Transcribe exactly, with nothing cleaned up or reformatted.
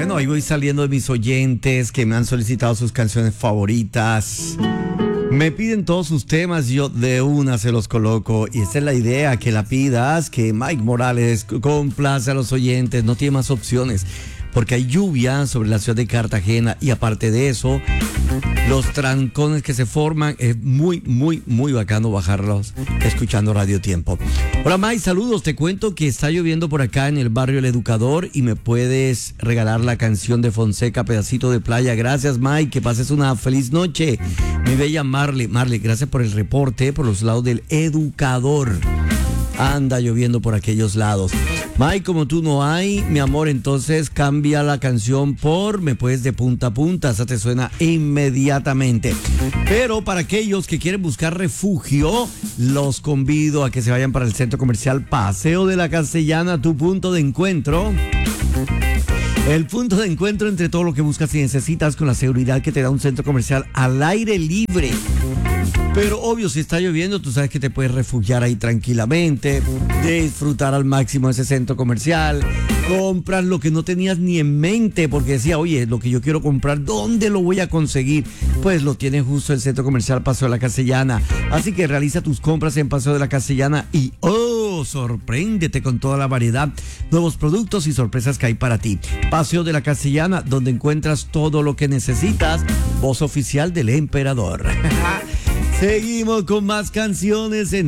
Bueno, ahí voy saliendo de mis oyentes que me han solicitado sus canciones favoritas. Me piden todos sus temas, yo de una se los coloco. Y esta es la idea, que la pidas, que Mike Morales complace a los oyentes, no tiene más opciones. Porque hay lluvia sobre la ciudad de Cartagena y aparte de eso, los trancones que se forman, es muy, muy, muy bacano bajarlos escuchando Radio Tiempo. Hola Mike, saludos, te cuento que está lloviendo por acá en el barrio El Educador y me puedes regalar la canción de Fonseca, Pedacito de Playa. Gracias Mike, que pases una feliz noche. Mi bella Marley, Marley, gracias por el reporte por los lados del Educador. Anda lloviendo por aquellos lados. Mike, como tú no hay, mi amor, entonces cambia la canción por Me Puedes de Punta a Punta. Esa te suena inmediatamente. Pero para aquellos que quieren buscar refugio, los convido a que se vayan para el centro comercial Paseo de la Castellana, tu punto de encuentro. El punto de encuentro entre todo lo que buscas y necesitas, con la seguridad que te da un centro comercial al aire libre. Pero obvio, si está lloviendo, tú sabes que te puedes refugiar ahí tranquilamente, disfrutar al máximo ese centro comercial, comprar lo que no tenías ni en mente, porque decía, oye, lo que yo quiero comprar, ¿dónde lo voy a conseguir? Pues lo tiene justo el centro comercial Paseo de la Castellana. Así que realiza tus compras en Paseo de la Castellana y ¡oh! Sorpréndete con toda la variedad, nuevos productos y sorpresas que hay para ti. Paseo de la Castellana, donde encuentras todo lo que necesitas. Voz oficial del emperador. Seguimos con más canciones en